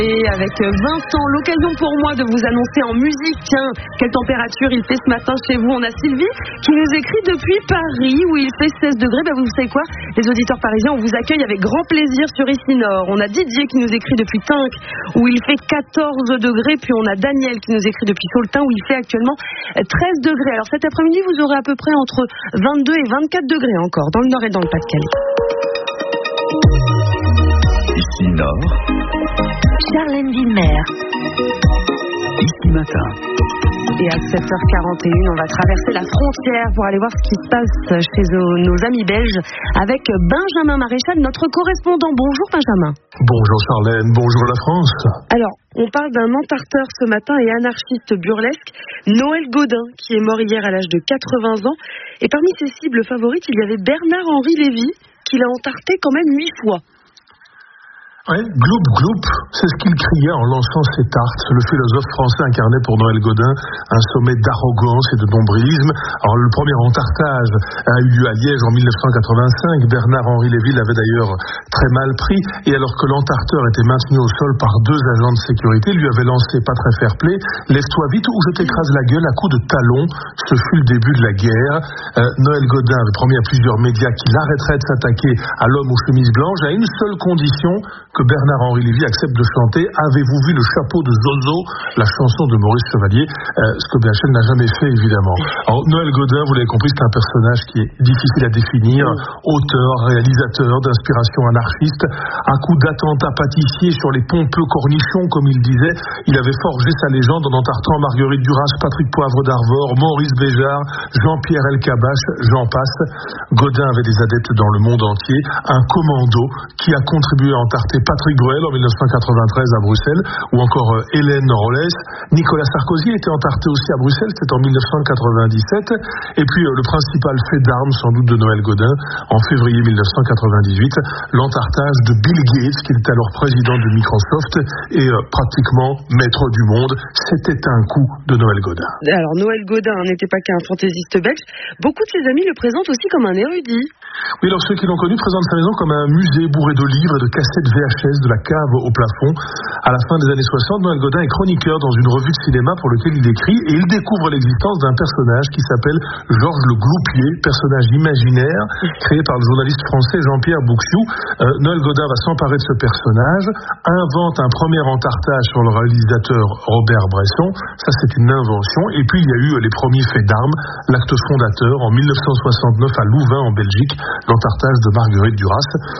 Et avec Vincent, l'occasion pour moi de vous annoncer en musique, tiens, quelle température il fait ce matin chez vous. On a Sylvie qui nous écrit depuis Paris où il fait 16 degrés. Vous savez quoi, les auditeurs parisiens, on vous accueille avec grand plaisir sur Ici Nord. On a Didier qui nous écrit depuis Tinques où il fait 14 degrés. Puis on a Daniel qui nous écrit depuis Saultin où il fait actuellement 13 degrés. Alors cet après-midi, vous aurez à peu près entre 22 et 24 degrés encore dans le Nord et dans le Pas-de-Calais. Ici Nord. Charlène Villemer. Ici Matin. Et à 7h41, on va traverser la frontière pour aller voir ce qui se passe chez nos amis belges avec Benjamin Maréchal, notre correspondant. Bonjour Benjamin. Bonjour Charlène, bonjour la France. Alors, on parle d'un entarteur ce matin et anarchiste burlesque, Noël Gaudin, qui est mort hier à l'âge de 80 ans. Et parmi ses cibles favorites, il y avait Bernard-Henri Lévy, qu'il a entarté quand même 8 fois. Ouais, gloup, gloup, c'est ce qu'il criait en lançant ses tartes. Le philosophe français incarnait pour Noël Gaudin un sommet d'arrogance et de nombrilisme. Alors le premier entartage a eu lieu à Liège en 1985. Bernard-Henri Lévy l'avait d'ailleurs très mal pris. Et alors que l'entarteur était maintenu au sol par 2 agents de sécurité, lui avait lancé pas très fair-play: lève-toi vite ou je t'écrase la gueule à coups de talon. Ce fut le début de la guerre. Noël Gaudin avait promis à plusieurs médias qu'il arrêterait de s'attaquer à l'homme aux chemises blanches à une seule condition: que Bernard-Henri Lévy accepte de chanter Avez-vous vu le chapeau de Zozo, la chanson de Maurice Chevalier, ce que BHL n'a jamais fait évidemment. Alors Noël Gaudin, vous l'avez compris, c'est un personnage qui est difficile à définir, auteur, réalisateur d'inspiration anarchiste, à coup d'attentats pâtissiers sur les pompeux cornichons comme il disait, il avait forgé sa légende en entartant Marguerite Duras, Patrick Poivre d'Arvor, Maurice Béjart, Jean-Pierre Elkabbach, j'en passe. Gaudin avait des adeptes dans le monde entier, un commando qui a contribué à entarter Patrick Bruel en 1993 à Bruxelles, ou encore Hélène Rollès. Nicolas Sarkozy était entarté aussi à Bruxelles, c'était en 1997. Et puis le principal fait d'armes sans doute de Noël Gaudin, en février 1998, l'entartage de Bill Gates, qui était alors président de Microsoft et pratiquement maître du monde. C'était un coup de Noël Gaudin. Alors Noël Gaudin n'était pas qu'un fantaisiste belge, beaucoup de ses amis le présentent aussi comme un érudit. Oui, alors ceux qui l'ont connu présentent sa maison comme un musée bourré de livres et de cassettes VHS, de la cave au plafond. À la fin des années 60, Noël Gaudin est chroniqueur dans une revue de cinéma pour laquelle il écrit, et il découvre l'existence d'un personnage qui s'appelle Georges le Gloupier, personnage imaginaire créé par le journaliste français Jean-Pierre Bouxiou. Noël Gaudin va s'emparer de ce personnage, invente un premier entartage sur le réalisateur Robert Bresson, ça c'est une invention, et puis il y a eu les premiers faits d'armes, l'acte fondateur en 1969 à Louvain en Belgique, l'entartage de Marguerite Duras.